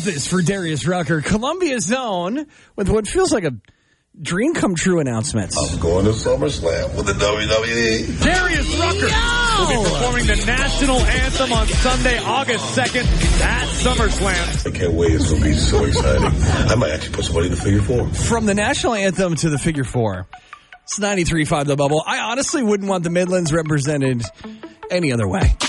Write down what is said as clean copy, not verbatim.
this for Darius Rucker. Columbia's own with what feels like a dream come true announcement. I'm going to SummerSlam with the WWE. Darius Rucker will be performing the national anthem on Sunday, August 2nd at SummerSlam. I can't wait. It's going to be so exciting. I might actually put somebody in the figure four. From the national anthem to the figure four. It's 93.5 The Bubble. I honestly wouldn't want the Midlands represented any other way.